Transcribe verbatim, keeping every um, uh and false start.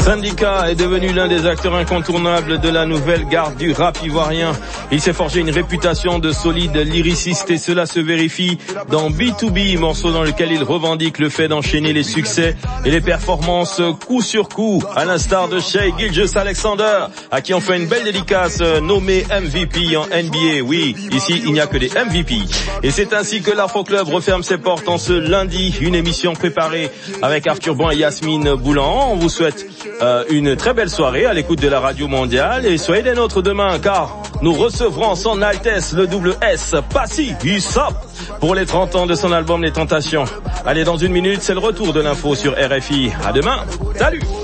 Syndicat est devenu l'un des acteurs incontournables de la nouvelle garde du rap ivoirien. Il s'est forgé une réputation de solide lyriciste et cela se vérifie dans B deux B, morceau dans lequel il revendique le fait d'enchaîner les succès et les performances coup sur coup, à l'instar de Shai Gilgeous-Alexander, à qui on fait une belle dédicace nommée M V P en N B A. Oui, ici il n'y a que des M V P. Et c'est ainsi que l'Afro Club referme ses portes en ce lundi, une émission préparée avec Arthur Bon et Yasmine Boulan. On vous souhaite euh, une très belle soirée à l'écoute de la radio mondiale et soyez des nôtres demain car nous recevrons son Altesse le double S, Passy Usopp, pour les trente ans de son album Les Tentations. Allez, dans une minute, c'est le retour de l'info sur R F I. À demain. Salut.